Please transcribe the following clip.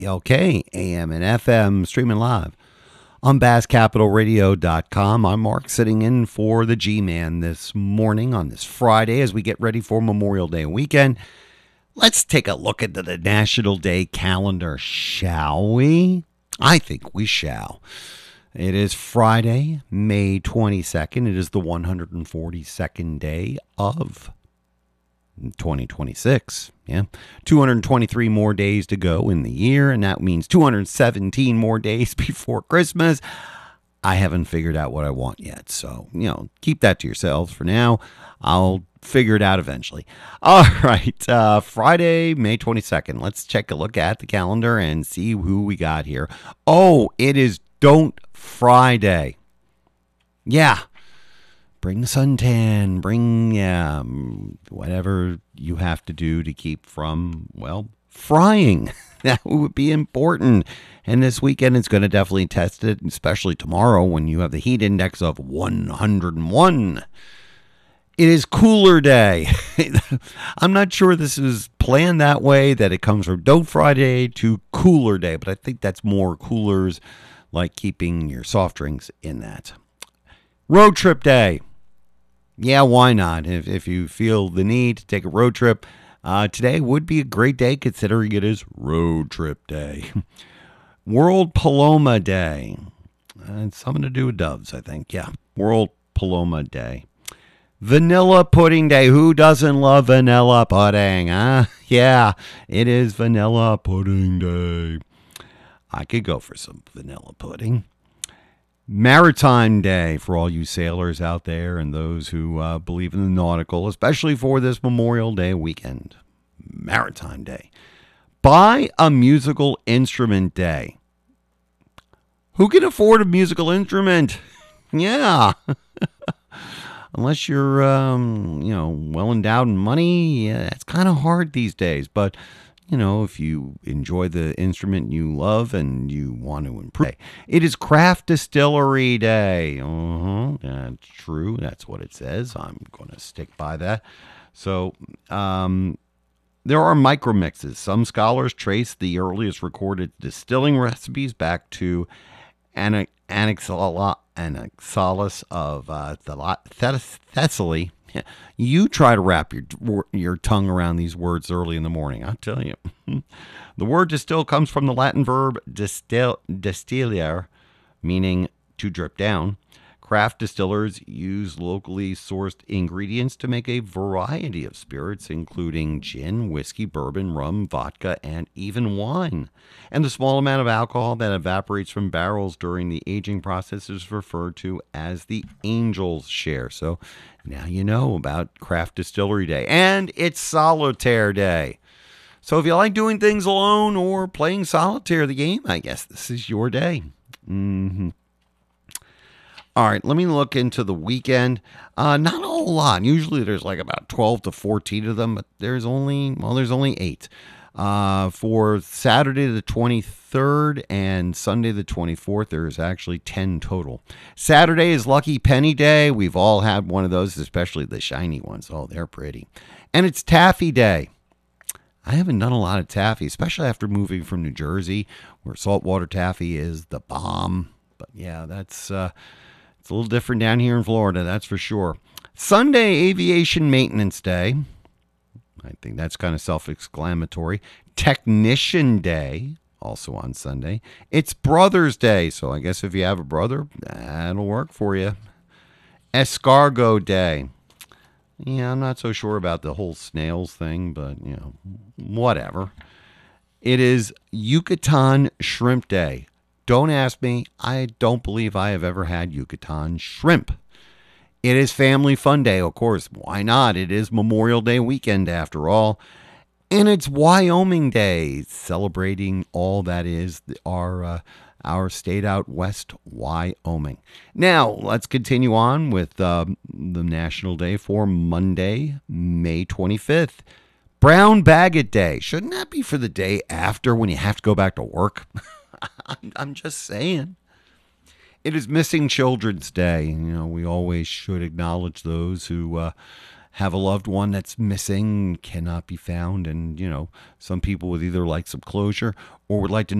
KLK, AM and FM, streaming live on BassCapitalRadio.com. I'm Mark, sitting in for the G-Man this morning on this Friday as we get ready for Memorial Day weekend. Let's take a look into the National Day calendar, shall we? I think we shall. It is Friday, May 22nd. It is the 142nd day of 2026. Yeah, 223 more days to go in the year, and that means 217 more days before Christmas. I haven't figured out what I want yet, so keep that to yourselves for now. I'll figure it out eventually. All right, Friday, May 22nd. Let's take a look at the calendar and see who we got here. Oh, it is Don't Friday. Yeah. Bring the suntan, bring whatever you have to do to keep from, frying. That would be important. And this weekend it's going to definitely test it, especially tomorrow when you have the heat index of 101. It is Cooler Day. I'm not sure this is planned that way, that it comes from Don't Friday to Cooler Day, but I think that's more coolers, like keeping your soft drinks in that. Road Trip Day. Yeah, why not? If you feel the need to take a road trip, today would be a great day considering it is Road Trip Day. World Paloma Day. It's something to do with doves, I think. Yeah, World Paloma Day. Vanilla Pudding Day. Who doesn't love vanilla pudding, huh? Yeah, it is Vanilla Pudding Day. I could go for some vanilla pudding. Maritime Day for all you sailors out there and those who believe in the nautical, especially for this Memorial Day weekend. Maritime Day. Buy a musical instrument day. Who can afford a musical instrument? Yeah. Unless you're, well endowed in money, yeah, it's kind of hard these days. But if you enjoy the instrument you love and you want to improve. It is Craft Distillery Day. That's true. That's what it says. I'm going to stick by that. So there are micromixes. Some scholars trace the earliest recorded distilling recipes back to Anaxagoras of Thessaly. You try to wrap your tongue around these words early in the morning, I'll tell you. The word distill comes from the Latin verb distillare, meaning to drip down. Craft distillers use locally sourced ingredients to make a variety of spirits, including gin, whiskey, bourbon, rum, vodka, and even wine. And the small amount of alcohol that evaporates from barrels during the aging process is referred to as the angel's share. So now you know about Craft Distillery Day. And it's Solitaire Day. So if you like doing things alone or playing solitaire, the game, I guess this is your day. All right, let me look into the weekend. Not a whole lot. Usually there's like about 12 to 14 of them, but there's only 8. For Saturday the 23rd and Sunday the 24th, there's actually 10 total. Saturday is Lucky Penny Day. We've all had one of those, especially the shiny ones. Oh, they're pretty. And it's Taffy Day. I haven't done a lot of taffy, especially after moving from New Jersey, where saltwater taffy is the bomb. But yeah, that's... it's a little different down here in Florida, that's for sure. Sunday, Aviation Maintenance Day. I think that's kind of self-exclamatory. Technician Day, also on Sunday. It's Brother's Day, so I guess if you have a brother, that'll work for you. Escargot Day. Yeah, I'm not so sure about the whole snails thing, but, whatever. It is Yucatan Shrimp Day. Don't ask me. I don't believe I have ever had Yucatan shrimp. It is Family Fun Day, of course. Why not? It is Memorial Day weekend after all. And it's Wyoming Day, celebrating all that is our state out west, Wyoming. Now, let's continue on with the National Day for Monday, May 25th. Brown Baggett Day. Shouldn't that be for the day after when you have to go back to work? I'm just saying. It is Missing Children's Day. We always should acknowledge those who have a loved one that's missing, cannot be found, and some people would either like some closure or would like to